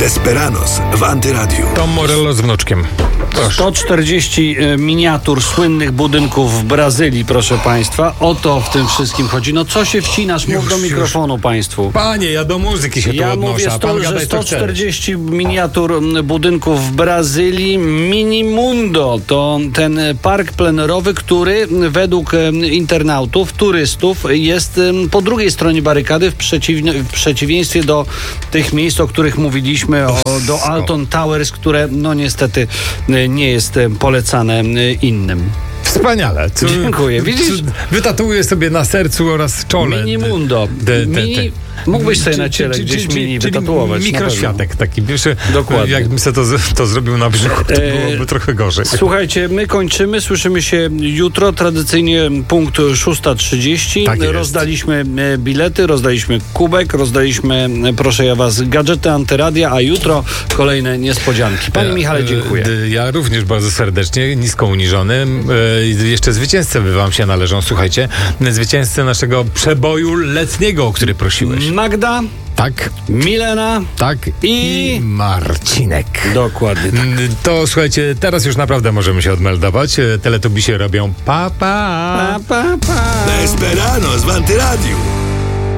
Desperados w Antyradiu. Tom Morello z wnuczkiem. Proszę. 140 miniatur słynnych budynków w Brazylii, proszę państwa. O to w tym wszystkim chodzi. No co się wcinasz? Mów do mikrofonu państwu. Panie, ja do muzyki się tu Ja odnoszę, mówię, a pan że gadaj co chce. 140 miniatur budynków w Brazylii. Minimundo to ten park plenerowy, który według internautów, turystów jest po drugiej stronie barykady, w przeciwieństwie do tych miejsc, o których mówiliśmy, do Alton Towers, które no niestety nie jest polecane innym. Wspaniale. Dziękuję. Widzisz? Wytatuuję sobie na sercu oraz czole. Minimundo. Mógłbyś sobie na ciele gdzieś mini wytatuować. Mikroświatek taki, wiesz, Dokładnie. jakbym sobie to zrobił na brzuchu, to byłoby trochę gorzej. Słuchajcie, my kończymy, słyszymy się jutro, tradycyjnie punkt 6:30. Tak jest. Rozdaliśmy bilety, rozdaliśmy kubek, rozdaliśmy, proszę ja was, gadżety Antyradia, a jutro kolejne niespodzianki. Panie Michale, dziękuję. Ja również bardzo serdecznie, nisko uniżony. Jeszcze zwycięzcy wam się należą, słuchajcie. Zwycięzcy naszego przeboju letniego, o który prosiłeś. Magda, Tak, Milena tak i Marcinek. Dokładnie tak. To słuchajcie, teraz już naprawdę możemy się odmeldować. Teletubisie robią pa, pa. Pa, pa, pa. Desperados w Antyradiu.